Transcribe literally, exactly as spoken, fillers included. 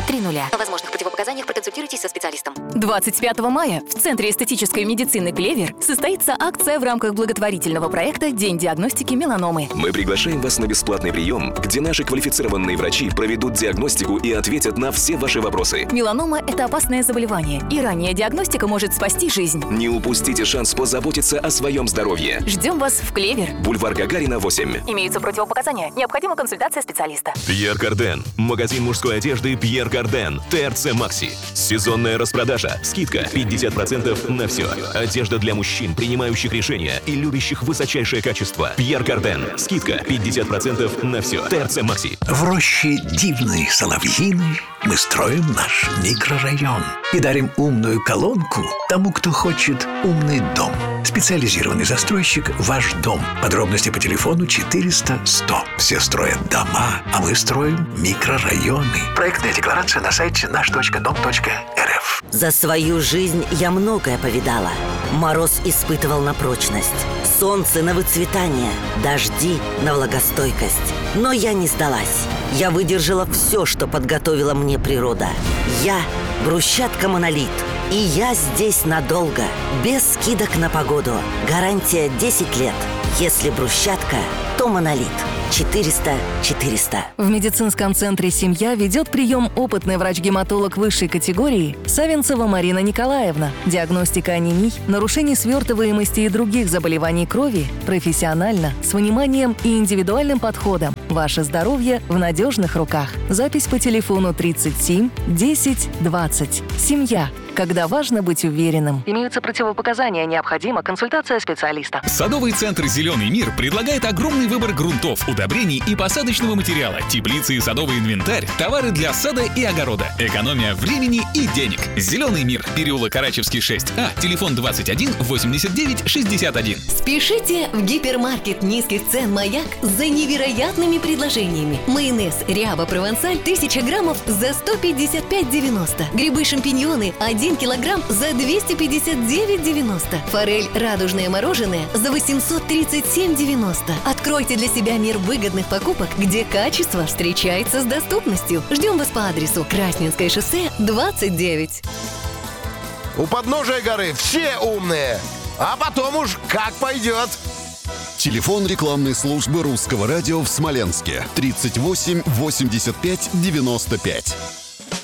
три нуля. О возможных противопоказаниях проконсультируйтесь со специалистом. двадцать пятого мая в Центре эстетической медицины «Клевер» состоится акция в рамках благотворительного проекта «День диагностики меланомы». Мы приглашаем вас на бесплатный прием, где наши квалифицированные врачи проведут диагностику и ответят на все ваши вопросы. Меланома – это опасное заболевание, и ранняя диагностика может спасти жизнь. Не упустите шанс позаботиться о своем здоровье. Ждем вас в «Клевер». Бульвар Гагарина, восемь. Имеются противопоказания. Необходима консультация специалиста. Пьер Карден. Магазин мужской одежды Пьер Карден. ТРЦ Макси. Сезонная распродажа. Скидка пятьдесят процентов на все. Одежда для мужчин, принимающих решения и любящих высочайшее качество. Пьер Карден. Скидка пятьдесят процентов на все. ТРЦ Макси. В роще дивной соловьиной мы строим наш микрорайон и дарим умную колонку тому, кто хочет умный дом. Специализированный застройщик «Ваш дом». Подробности по телефону четыреста сто. Все строят дома, а мы строим микрорайоны. Проектная декларация на сайте наш точка дом точка эр эф. За свою жизнь я многое повидала. Мороз испытывал на прочность, солнце на выцветание, дожди на влагостойкость. Но я не сдалась. Я выдержала все, что подготовила мне природа. Я – брусчатка «Монолит». И я здесь надолго, без скидок на погоду. Гарантия десять лет. Если брусчатка, то «Монолит». четыреста четыреста. В медицинском центре «Семья» ведет прием опытный врач-гематолог высшей категории Савинцева Марина Николаевна. Диагностика анемий, нарушений свертываемости и других заболеваний крови профессионально, с вниманием и индивидуальным подходом. Ваше здоровье в надежных руках. Запись по телефону тридцать семь десять двадцать. «Семья». Когда важно быть уверенным. Имеются противопоказания, необходима консультация специалиста. Садовый центр «Зеленый мир» предлагает огромный выбор грунтов, удобрений и посадочного материала, теплицы и садовый инвентарь, товары для сада и огорода, экономия времени и денег. «Зеленый мир», переулок Карачевский, шесть А, телефон двадцать один восемьдесят девять шестьдесят один. Спешите в гипермаркет низких цен «Маяк» за невероятными предложениями. Майонез «Ряба Провансаль» тысяча граммов за сто пятьдесят пять девяносто. Грибы-шампиньоны один килограмм за двести пятьдесят девять девяносто. Форель «Радужное мороженое» за восемьсот тридцать семь девяносто. Откройте для себя мир выгодных покупок, где качество встречается с доступностью. Ждем вас по адресу Красненское шоссе, двадцать девять. У подножия горы все умные, а потом уж как пойдет. Телефон рекламной службы Русского радио в Смоленске тридцать восемь восемьдесят пять девяносто пять.